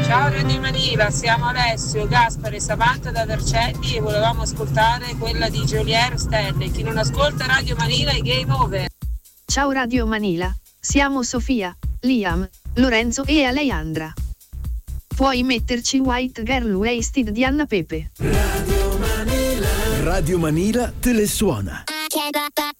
Ciao Radio Manila, siamo Alessio, Gaspare e Samantha da Vercelli e volevamo ascoltare quella di Jolier Stelle. Chi non ascolta Radio Manila è game over. Ciao Radio Manila, siamo Sofia, Liam, Lorenzo e Aleandra. Puoi metterci White Girl Wasted di Anna Pepe. Radio Manila te le suona.